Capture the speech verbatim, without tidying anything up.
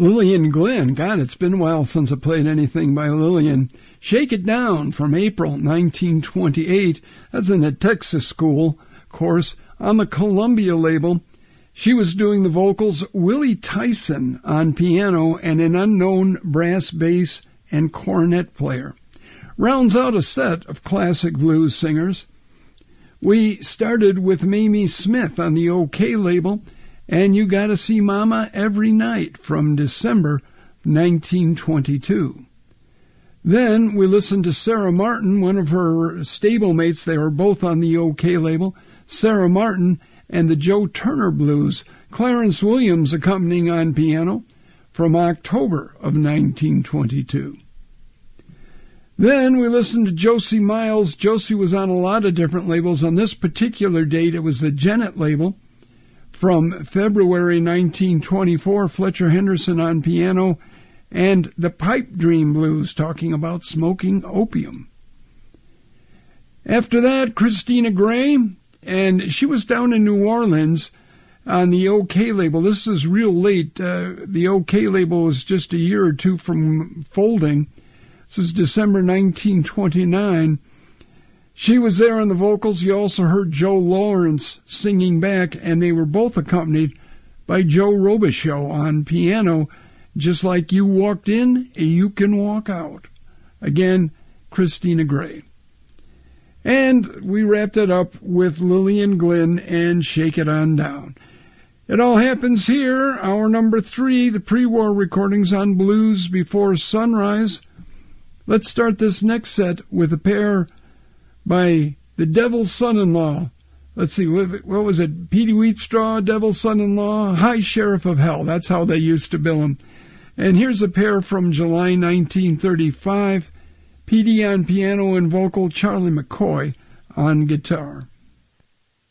Lillian Glenn, God, it's been a while since I played anything by Lillian. Shake It Down from April nineteen twenty-eight. That's in a Texas school course on the Columbia label. She was doing the vocals. Willie Tyson on piano and an unknown brass bass and cornet player. Rounds out a set of classic blues singers. We started with Mamie Smith on the OK label, and You Gotta See Mama Every Night from December nineteen twenty-two. Then we listened to Sarah Martin, one of her stablemates. They were both on the OK label. Sarah Martin and the Joe Turner Blues. Clarence Williams accompanying on piano from October of nineteen twenty-two. Then we listened to Josie Miles. Josie was on a lot of different labels. On this particular date, it was the Gennett label. From February nineteen twenty-four, Fletcher Henderson on piano, and the Pipe Dream Blues, talking about smoking opium. After that, Christina Gray, and she was down in New Orleans on the OK label. This is real late. Uh, the OK label was just a year or two from folding. This is December nineteen twenty-nine. She was there on the vocals. You also heard Joe Lawrence singing back, and they were both accompanied by Joe Robichaux on piano. Just like you walked in, you can walk out. Again, Christina Gray. And we wrapped it up with Lillian Glenn and Shake It On Down. It all happens here, hour number three, the pre-war recordings on Blues Before Sunrise. Let's start this next set with a pair by the Devil's Son-in-Law. Let's see, what was it? Petey Wheatstraw, Devil's Son-in-Law, High Sheriff of Hell. That's how they used to bill him. And here's a pair from July nineteen thirty-five. Petey on piano and vocal, Charlie McCoy on guitar.